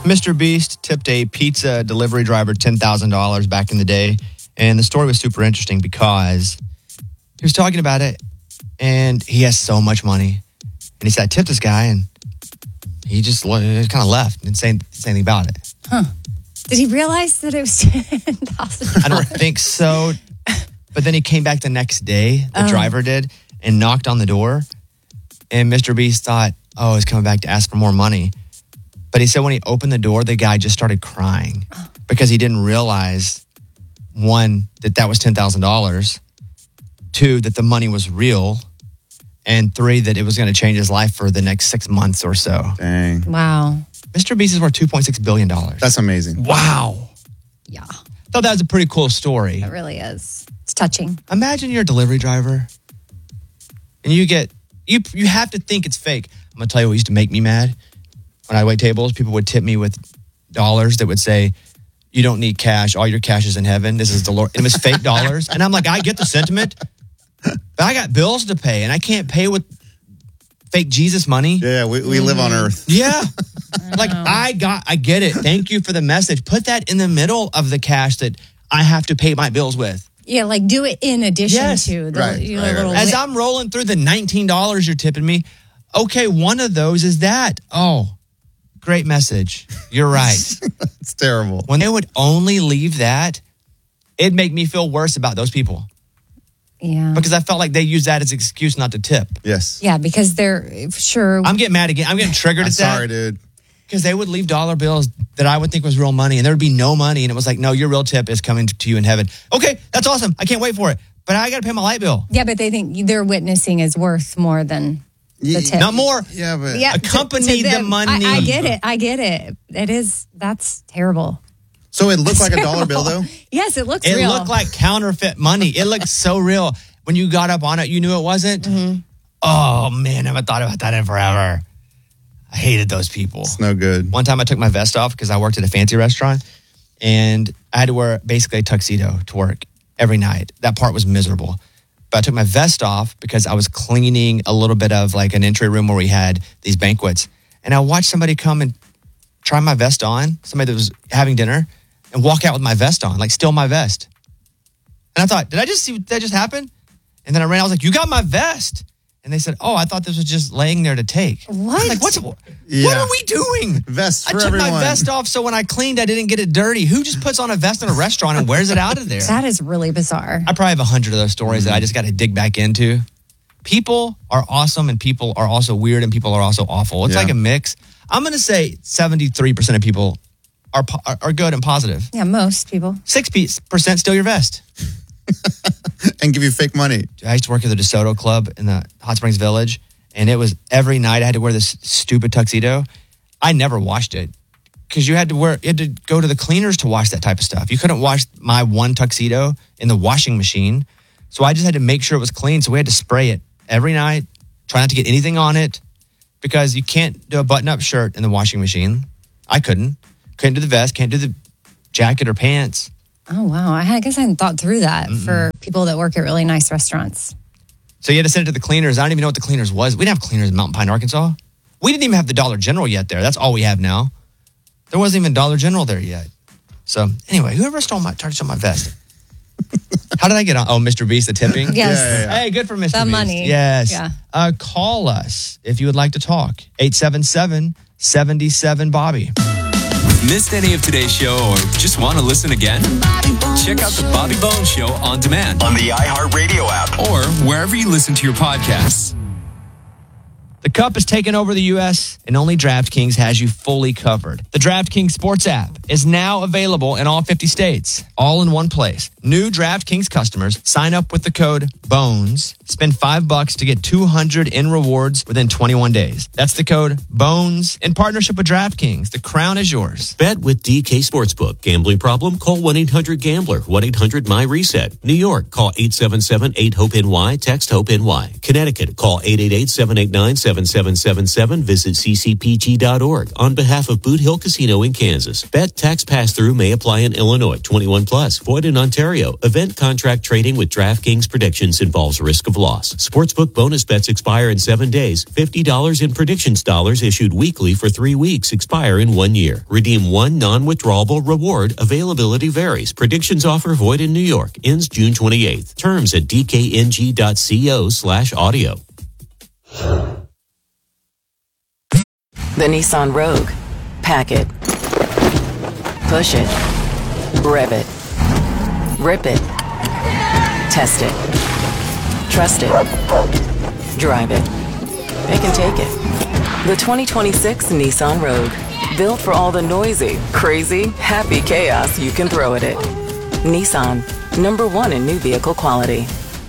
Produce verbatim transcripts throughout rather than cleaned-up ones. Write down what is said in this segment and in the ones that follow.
Mister Beast tipped a pizza delivery driver ten thousand dollars back in the day. And the story was super interesting because he was talking about it and he has so much money. And he said, I tipped this guy and he just kind of left and didn't say, didn't say anything about it. Huh. Did he realize that it was ten thousand dollars? I don't think so. But then he came back the next day, the oh. driver did, and knocked on the door. And Mister Beast thought, oh, he's coming back to ask for more money. But he said when he opened the door, the guy just started crying because he didn't realize, one, that that was ten thousand dollars, two, that the money was real, and three, that it was going to change his life for the next six months or so. Dang. Wow. Mister Beast is worth two point six billion dollars. That's amazing. Wow. Yeah. Thought that was a pretty cool story. It really is. It's touching. Imagine you're a delivery driver and you get, you you have to think it's fake. I'm going to tell you what used to make me mad. When I wait tables, people would tip me with dollars that would say, you don't need cash. All your cash is in heaven. This is the Lord. And it was fake dollars. And I'm like, I get the sentiment, but I got bills to pay and I can't pay with fake Jesus money. Yeah, we, we mm. live on earth. Yeah. I like I got, I get it. Thank you for the message. Put that in the middle of the cash that I have to pay my bills with. Yeah, like do it in addition yes. to the right, you know, right, little. right. As li- I'm rolling through the nineteen dollars you're tipping me, okay, one of those is that. Oh, great message. You're right. It's terrible. When they would only leave that, it'd make me feel worse about those people. Yeah. Because I felt like they used that as an excuse not to tip. Yes. Yeah, because they're sure. I'm getting mad again. I'm getting triggered I'm at that. sorry, dude. Because they would leave dollar bills that I would think was real money, and there would be no money. And it was like, no, your real tip is coming to you in heaven. Okay, that's awesome. I can't wait for it. But I got to pay my light bill. Yeah, but they think their witnessing is worth more than the tip. Not more. Yeah, but yeah, accompany to, to the them, money. I, I get it. I get it. It is. That's terrible. So it looked That's like a terrible. dollar bill, though? Yes, it looks It real. looked like counterfeit money. It looked so real. When you got up on it, you knew it wasn't? Mm-hmm. Oh, man, I haven't thought about that in forever. I hated those people. It's no good. One time I took my vest off because I worked at a fancy restaurant, and I had to wear basically a tuxedo to work every night. That part was miserable. But I took my vest off because I was cleaning a little bit of like an entry room where we had these banquets. And I watched somebody come and try my vest on, somebody that was having dinner, and walk out with my vest on, like steal my vest. And I thought, did I just see that just happen? And then I ran, I was like, you got my vest. And they said, oh, I thought this was just laying there to take. What? I'm like, What's, Yeah. what are we doing? Vests for I took everyone. my vest off so when I cleaned, I didn't get it dirty. Who just puts on a vest in a restaurant and wears it out of there? That is really bizarre. I probably have a hundred of those stories mm-hmm. that I just got to dig back into. People are awesome and people are also weird and people are also awful. It's Yeah. like a mix. I'm going to say seventy-three percent of people are, po- are are good and positive. Yeah, most people. six percent steal your vest. And give you fake money. I used to work at the DeSoto Club in the Hot Springs Village, and it was every night I had to wear this stupid tuxedo. I never washed it because you had to wear, you had to go to the cleaners to wash that type of stuff. You couldn't wash my one tuxedo in the washing machine. So I just had to make sure it was clean. So we had to spray it every night, try not to get anything on it because you can't do a button-up shirt in the washing machine. I couldn't. Couldn't do the vest, can't do the jacket or pants. Oh, wow. I guess I hadn't thought through that Mm-mm. for people that work at really nice restaurants. So you had to send it to the cleaners. I don't even know what the cleaners was. We didn't have cleaners in Mountain Pine, Arkansas. We didn't even have the Dollar General yet there. That's all we have now. There wasn't even Dollar General there yet. So anyway, whoever stole my, tried to steal my vest. How did I get on? Oh, Mister Beast, the tipping? Yes. Yeah, yeah, yeah. Hey, good for Mister The Beast. money. Yes. Yeah. Uh, call us if you would like to talk. eight seven seven, seven seven, Bobby. Missed any of today's show or just want to listen again? Check out the Bobby Bones Show on demand on the iHeartRadio app or wherever you listen to your podcasts. The Cup is taking over the U S and only DraftKings has you fully covered. The DraftKings Sports app is now available in all fifty states, all in one place. New DraftKings customers sign up with the code BONES, spend five bucks to get two hundred in rewards within twenty-one days. That's the code BONES in partnership with DraftKings. The crown is yours. Bet with D K Sportsbook. Gambling problem? Call one eight hundred gambler. one eight hundred my reset. New York, call eight seven seven, eight hope N Y. Text HOPE-NY. Connecticut, call eight eight eight, seven eight nine, seven seven seven seven. Visit c c p g dot org. On behalf of Boot Hill Casino in Kansas. Bet tax pass-through may apply in Illinois. twenty-one plus. Void in Ontario. Event contract trading with DraftKings predictions involves risk of of loss. Sportsbook bonus bets expire in seven days. fifty dollars in predictions dollars issued weekly for three weeks expire in one year. Redeem one non-withdrawable reward. Availability varies. Predictions offer void in New York. Ends June twenty-eighth. Terms at d k n g dot co slash audio. The Nissan Rogue. Pack it. Push it. Rev it. Rip it. Test it. Trust it. Drive it. They can take it. The twenty twenty-six Nissan Rogue. Built for all the noisy, crazy, happy chaos you can throw at it. Nissan. Number one in new vehicle quality.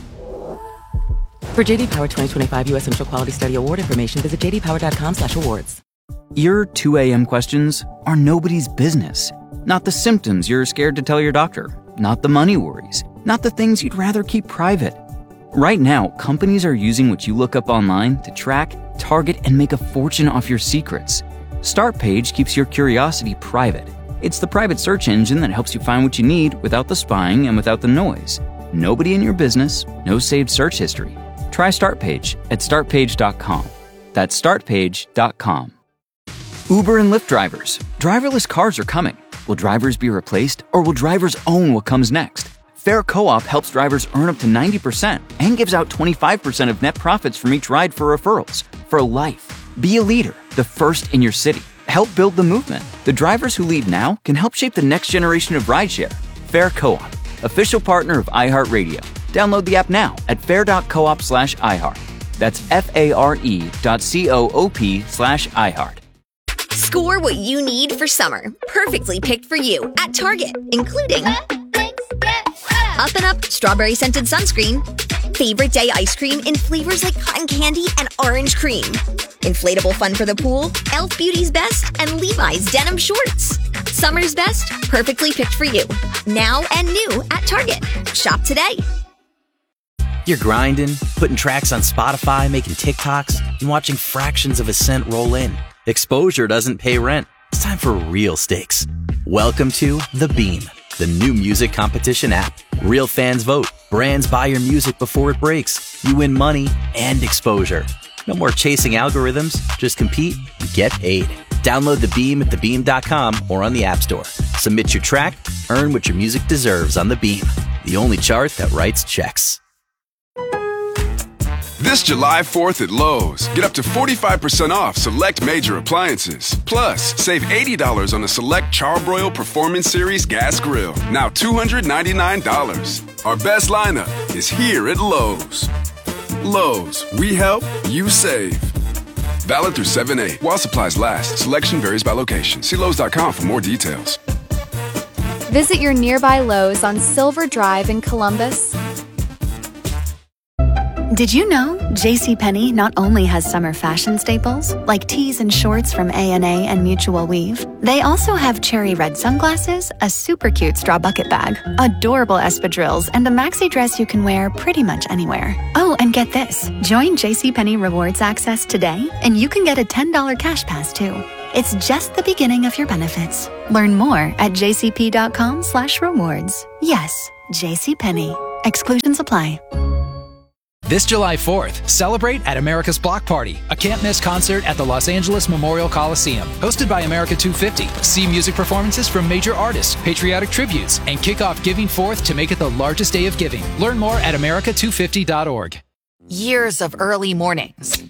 For J D Power twenty twenty-five U S Central Quality Study Award information, visit j d power dot com slash awards. Your two a.m. questions are nobody's business. Not the symptoms you're scared to tell your doctor. Not the money worries. Not the things you'd rather keep private. Right now, companies are using what you look up online to track, target, and make a fortune off your secrets. StartPage keeps your curiosity private. It's the private search engine that helps you find what you need without the spying and without the noise. Nobody in your business, no saved search history. Try StartPage at start page dot com. That's start page dot com. Uber and Lyft drivers. Driverless cars are coming. Will drivers be replaced, or will drivers own what comes next? Fair Co-op helps drivers earn up to ninety percent and gives out twenty-five percent of net profits from each ride for referrals. For life. Be a leader, the first in your city. Help build the movement. The drivers who lead now can help shape the next generation of rideshare. Fair Co-op, official partner of iHeartRadio. Download the app now at fair.coop slash iHeart. That's F-A-R-E dot C-O-O-P slash iHeart. Score what you need for summer. Perfectly picked for you at Target, including Up and Up Strawberry Scented Sunscreen, Favorite Day Ice Cream in flavors like cotton candy and orange cream, Inflatable Fun for the Pool, e l f Beauty's Best, and Levi's Denim Shorts. Summer's best, perfectly picked for you. Now and new at Target. Shop today. You're grinding, putting tracks on Spotify, making TikToks, and watching fractions of a cent roll in. Exposure doesn't pay rent. It's time for real stakes. Welcome to The Beam, the new music competition app. Real fans vote. Brands buy your music before it breaks. You win money and exposure. No more chasing algorithms. Just compete and get paid. Download The Beam at the beam dot com or on the App Store. Submit your track. Earn what your music deserves on The Beam, the only chart that writes checks. This July fourth at Lowe's, get up to forty-five percent off select major appliances. Plus, save eighty dollars on a select Charbroil Performance Series gas grill, now two hundred ninety-nine dollars. Our best lineup is here at Lowe's. Lowe's, we help, you save. Valid through seven eight. While supplies last, selection varies by location. See Lowe's dot com for more details. Visit your nearby Lowe's on Silver Drive in Columbus. Did you know JCPenney not only has summer fashion staples, like tees and shorts from A and A and Mutual Weave, they also have cherry red sunglasses, a super cute straw bucket bag, adorable espadrilles, and a maxi dress you can wear pretty much anywhere. Oh, and get this. Join JCPenney Rewards Access today, and you can get a ten dollars cash pass, too. It's just the beginning of your benefits. Learn more at jcp.com slash rewards. Yes, JCPenney. Exclusions apply. This July fourth, celebrate at America's Block Party, a can't-miss concert at the Los Angeles Memorial Coliseum. Hosted by America two fifty, see music performances from major artists, patriotic tributes, and kick off Giving Fourth to make it the largest day of giving. Learn more at america two fifty dot org. Years of early mornings,